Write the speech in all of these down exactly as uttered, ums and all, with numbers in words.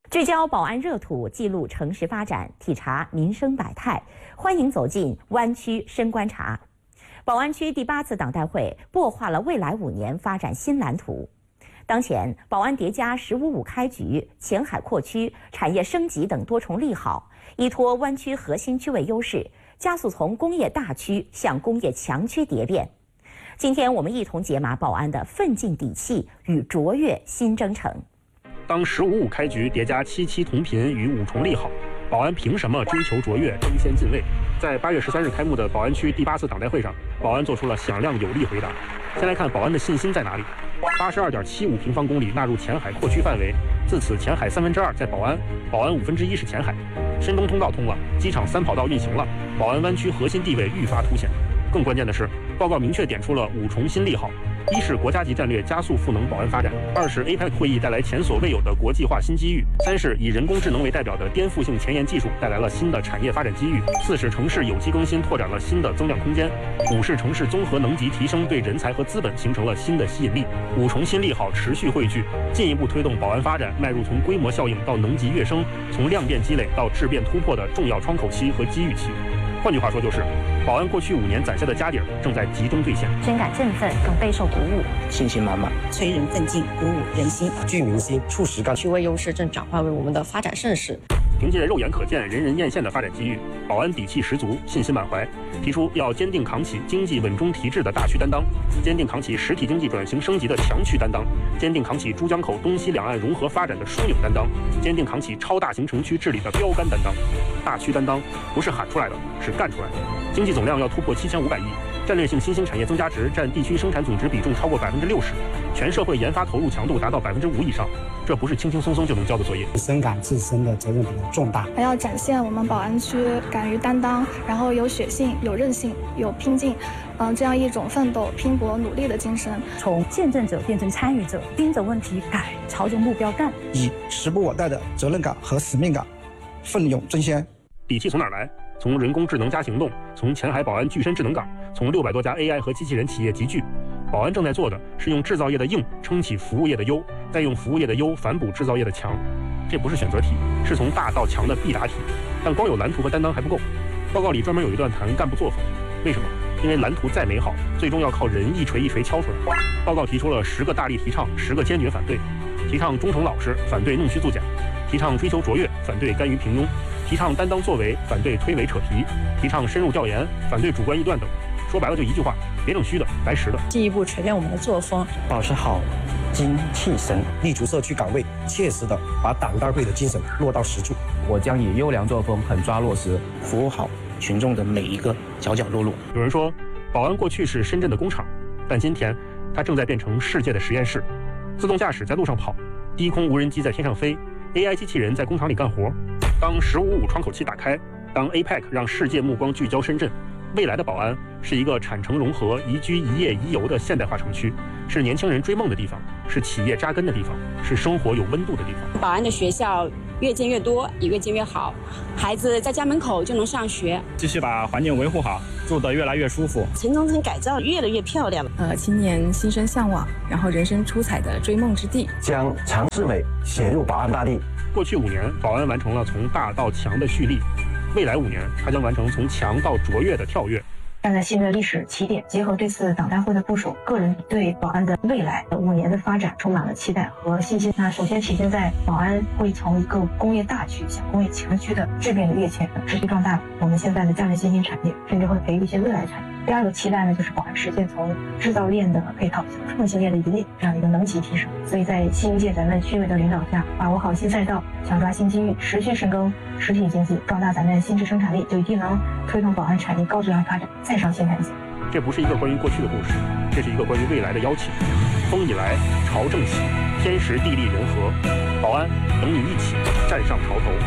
聚焦宝安热土，记录城市发展，体察民生百态。欢迎走进湾区深观察。宝安区第八次党代会擘画了未来五年发展新蓝图。当前，宝安叠加“十五五”开局、前海扩区、产业升级等多重利好，依托湾区核心区位优势，加速从工业大区向工业强区蝶变。今天，我们一同解码宝安的奋进底气与卓越新征程。 当“十五五”开局叠加七七同频与五重利好，宝安凭什么追求卓越、争先进位？在八月十三日开幕的宝安区第八次党代会上，宝安做出了响亮有力回答。先来看宝安的信心在哪里？八十二点七五平方公里纳入前海扩区范围，自此前海三分之二在宝安，宝安五分之一是前海。深东通道通了，机场三跑道运行了，宝安湾区核心地位愈发凸显。更关键的是，报告明确点出了五重新利好：一是国家级战略加速赋能宝安发展；二是 A P E C 会议带来前所未有的国际化新机遇；三是以人工智能为代表的颠覆性前沿技术带来了新的产业发展机遇；四是城市有机更新拓展了新的增量空间；五是城市综合能级提升对人才和资本形成了新的吸引力。五重新利好持续汇聚，进一步推动宝安发展迈入从规模效应到能级跃升、从量变积累到质变突破的重要窗口期和机遇期。换句话说，就是宝安过去五年攒下的家底儿正在集中兑现， 深感振奋，更备受鼓舞， 信心满满， 催人奋进，鼓舞人心， 聚民心，促实干。 区位优势正转化为我们的发展盛世。 凭借肉眼可见、人人艳羡的发展机遇，宝安底气十足，信心满怀，提出要坚定扛起经济稳中提质的大区担当，坚定扛起实体经济转型升级的强区担当，坚定扛起珠江口东西两岸融合发展的枢纽担当，坚定扛起超大型城区治理的标杆担当。大区担当不是喊出来的，是干出来的。经济总量要突破七千五百亿，战略性新兴产业增加值占地区生产总值比重超过百分之六十，全社会研发投入强度达到百分之五以上，这不是轻轻松松就能交的作业。 深感自身的责任比较重大， 还要展现我们宝安区敢于担当，然后有血性、有韧性、有拼劲，嗯、呃，这样一种奋斗、拼搏、努力的精神。 从见证者变成参与者，盯着问题改，朝着目标干， 以时不我待的责任感和使命感，奋勇争先。 底气从哪儿来？从人工智能加行动，从前海宝安具身智能港，从六百多家 A I 和机器人企业集聚。宝安正在做的是用制造业的硬撑起服务业的优，再用服务业的优反哺制造业的强。这不是选择题，是从大到强的必答题。但光有蓝图和担当还不够。报告里专门有一段谈干部作风，为什么？因为蓝图再美好，最终要靠人一锤一锤敲出来。报告提出了十个大力提倡，十个坚决反对。提倡忠诚老实，反对弄虚作假；提倡追求卓越，反对甘于平庸；提倡担当作为，反对推诿扯皮；提倡深入调研，反对主观臆断等。说白了就一句话：别整虚的，来实的。 进一步锤炼我们的作风， 保持好精气神，立足社区岗位，切实的把党代会的精神落到实处。 我将以优良作风狠抓落实， 服务好群众的每一个角角落落。 有人说，宝安过去是深圳的工厂，但今天它正在变成世界的实验室。自动驾驶在路上跑，低空无人机在天上飞 ，A I 机器人在工厂里干活。当“十五五”窗口期打开，当 A P E C 让世界目光聚焦深圳，未来的宝安是一个产城融合、宜居宜业宜游的现代化城区，是年轻人追梦的地方，是企业扎根的地方，是生活有温度的地方。 宝安的学校越建越多，也越建越好，孩子在家门口就能上学。 继续把环境维护好，住得越来越舒服。 城中村改造越来越漂亮。 呃，青年心生向往，然后人生出彩的追梦之地， 将强市委写入宝安大地。 过去五年，宝安完成了从大到强的蓄力，未来五年，它将完成从强到卓越的跳跃。 站在新的历史起点，结合这次党代会的部署，个人对宝安的未来五年的发展充满了期待和信心。那首先体现在宝安会从一个工业大区向工业强区的质变跃迁，持续壮大我们现在的战略新兴产业，甚至会培育一些未来产业。第二个期待呢，就是宝安实现从制造链的配套向创新链的一链这样一个能级提升。所以在新一届咱们区委的领导下，把握好新赛道，抢抓新机遇，持续深耕实体经济，壮大咱们新质生产力，就一定能推动宝安产业高质量发展，再上新台阶。 这不是一个关于过去的故事，这是一个关于未来的邀请。风已来，潮正起，天时地利人和，宝安等你一起站上潮头。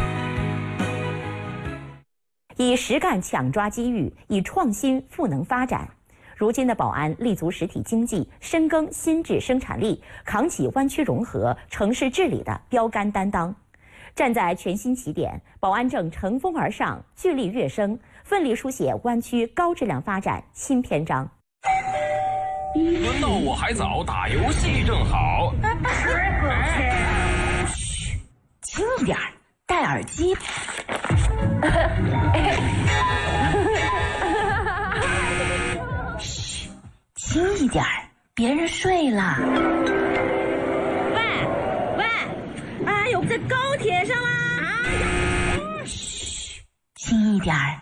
以实干抢抓机遇，以创新赋能发展。如今的宝安立足实体经济，深耕新质生产力，扛起湾区融合、城市治理的标杆担当。站在全新起点，宝安正乘风而上，聚力跃升，奋力书写湾区高质量发展新篇章。 轮到我还早，打游戏正好。 嘘，轻点儿。 机。嘘，轻一点儿，别人睡了。 喂喂，哎呦，在高铁上啦！啊， 嘘，轻一点儿。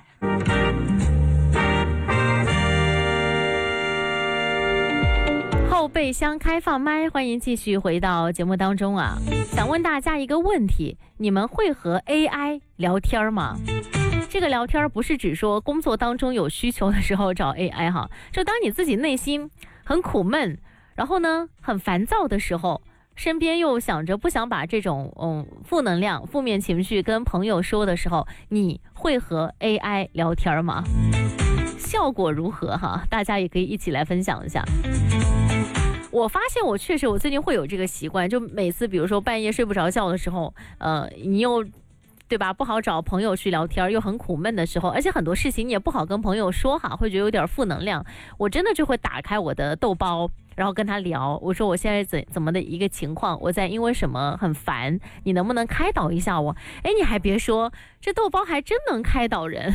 后备箱开放麦，欢迎继续回到节目当中啊！想问大家一个问题：你们会和 A I 聊天吗？这个聊天不是指说工作当中有需求的时候找 A I 哈，就当你自己内心很苦闷，然后呢很烦躁的时候，身边又想着不想把这种嗯负能量、负面情绪跟朋友说的时候，你会和 A I 聊天吗？效果如何哈？大家也可以一起来分享一下。我发现我确实我最近会有这个习惯，就每次比如说半夜睡不着觉的时候，呃，你又对吧不好找朋友去聊天，又很苦闷的时候，而且很多事情你也不好跟朋友说哈，会觉得有点负能量，我真的就会打开我的豆包，然后跟他聊，我说我现在怎怎么的一个情况，我在因为什么很烦，你能不能开导一下我？哎，你还别说，这豆包还真能开导人。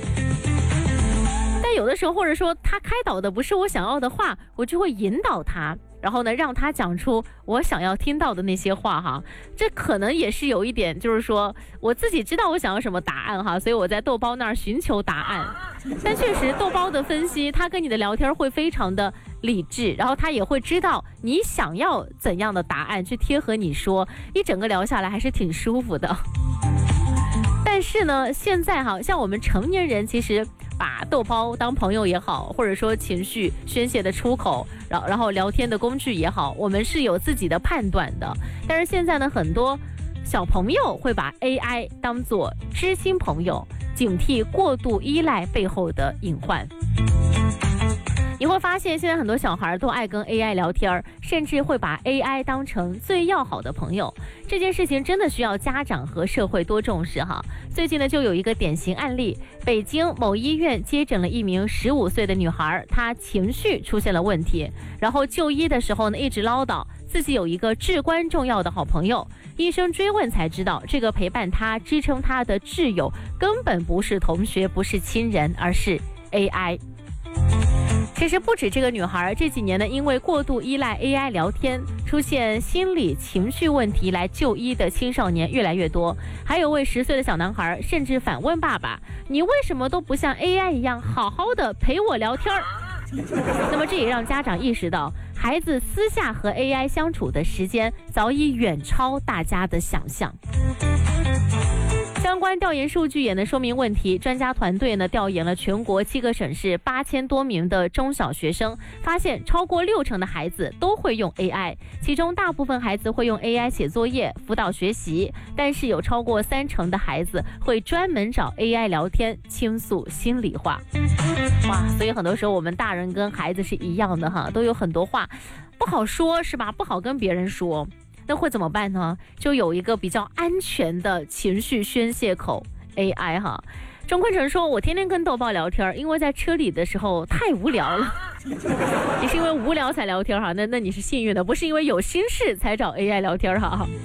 但有的时候，或者说他开导的不是我想要的话，我就会引导他，然后呢让他讲出我想要听到的那些话哈。这可能也是有一点，就是说我自己知道我想要什么答案哈，所以我在豆包那儿寻求答案。但确实豆包的分析，他跟你的聊天会非常的理智，然后他也会知道你想要怎样的答案去贴合你说，一整个聊下来还是挺舒服的。但是呢，现在哈，像我们成年人其实把豆包当朋友也好，或者说情绪宣泄的出口，然后然后聊天的工具也好，我们是有自己的判断的。但是现在呢，很多小朋友会把 A I 当作知心朋友，警惕过度依赖背后的隐患。你会发现现在很多小孩都爱跟 A I 聊天，甚至会把 A I 当成最要好的朋友。这件事情真的需要家长和社会多重视哈。最近呢，就有一个典型案例，北京某医院接诊了一名十五岁的女孩，她情绪出现了问题，然后就医的时候呢，一直唠叨自己有一个至关重要的好朋友。医生追问才知道，这个陪伴她、支撑她的挚友根本不是同学，不是亲人，而是 A I。其实不止这个女孩，这几年呢，因为过度依赖 A I 聊天，出现心理情绪问题来就医的青少年越来越多。还有位十岁的小男孩，甚至反问爸爸：“你为什么都不像 A I 一样好好的陪我聊天？”那么这也让家长意识到，孩子私下和 A I 相处的时间早已远超大家的想象。相关调研数据也能说明问题。专家团队呢调研了全国七个省市八千多名的中小学生，发现超过六成的孩子都会用 A I， 其中大部分孩子会用 A I 写作业、辅导学习，但是有超过三成的孩子会专门找 A I 聊天，倾诉心里话。哇，所以很多时候我们大人跟孩子是一样的哈，都有很多话不好说，是吧？不好跟别人说。那会怎么办呢？就有一个比较安全的情绪宣泄口 A I 哈。钟坤成说，我天天跟豆包聊天，因为在车里的时候太无聊了。你是因为无聊才聊天哈，那那你是幸运的，不是因为有心事才找 A I 聊天哈。